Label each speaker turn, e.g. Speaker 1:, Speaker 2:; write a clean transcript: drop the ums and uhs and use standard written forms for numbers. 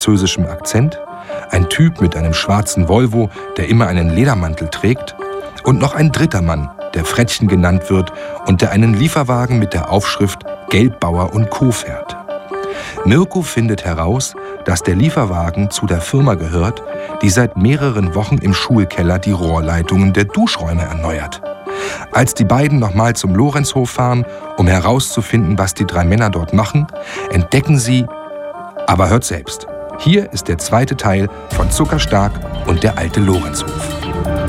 Speaker 1: französischem Akzent, ein Typ mit einem schwarzen Volvo, der immer einen Ledermantel trägt, und noch ein dritter Mann, der Frettchen genannt wird und der einen Lieferwagen mit der Aufschrift Geldbauer und Co. fährt. Mirko findet heraus, dass der Lieferwagen zu der Firma gehört, die seit mehreren Wochen im Schulkeller die Rohrleitungen der Duschräume erneuert. Als die beiden nochmal zum Lorenzhof fahren, um herauszufinden, was die drei Männer dort machen, entdecken sie, aber hört selbst. Hier ist der zweite Teil von Zuckerstark und der alte Lorenzhof.